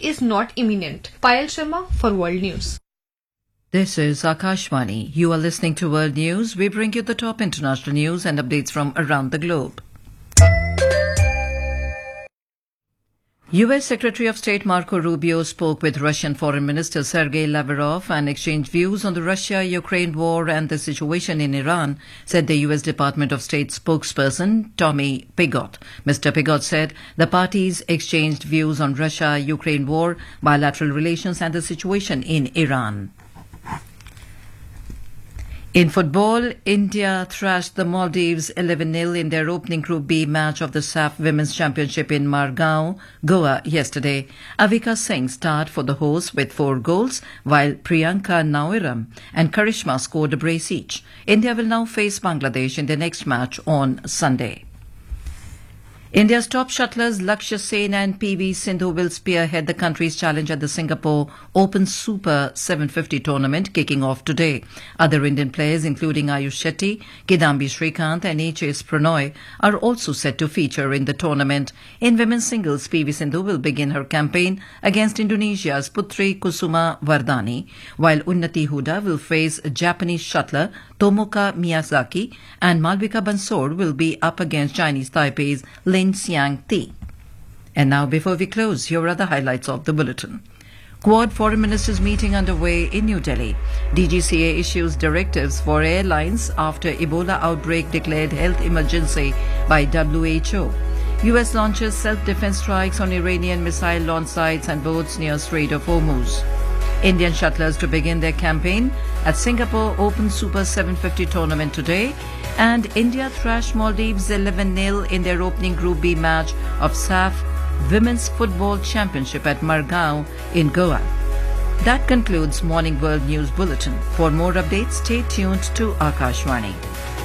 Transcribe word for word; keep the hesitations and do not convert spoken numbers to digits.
is not imminent. Payal Sharma for World News. This is Akashvani. You are listening to World News. We bring you the top international news and updates from around the globe. U S Secretary of State Marco Rubio spoke with Russian Foreign Minister Sergei Lavrov and exchanged views on the Russia-Ukraine war and the situation in Iran, said the U S Department of State spokesperson Tommy Pigott. Mister Pigott said the parties exchanged views on Russia-Ukraine war, bilateral relations and the situation in Iran. In football, India thrashed the Maldives eleven nil in their opening Group B match of the S A F Women's Championship in Margao, Goa yesterday. Avika Singh starred for the hosts with four goals, while Priyanka Nauiram and Karishma scored a brace each. India will now face Bangladesh in their next match on Sunday. India's top shuttlers Lakshya Sen and P V Sindhu will spearhead the country's challenge at the Singapore Open Super seven fifty tournament kicking off today. Other Indian players including Ayush Shetty, Kidambi Srikanth and H S Pranoy are also set to feature in the tournament. In women's singles, P V Sindhu will begin her campaign against Indonesia's Putri Kusuma Wardani, while Unnati Huda will face Japanese shuttler Tomoka Miyazaki and Malvika Bansor will be up against Chinese Taipei's Lin Xiang-ti. And now, before we close, here are the highlights of the bulletin. Quad Foreign Ministers meeting underway in New Delhi. D G C A issues directives for airlines after Ebola outbreak declared health emergency by W H O. U S launches self-defense strikes on Iranian missile launch sites and boats near Strait of Hormuz. Indian shuttlers to begin their campaign at Singapore Open Super seven fifty tournament today, and India thrashed Maldives eleven nil in their opening Group B match of S A F Women's Football Championship at Margao in Goa. That concludes Morning World News Bulletin. For more updates, stay tuned to Akashvani.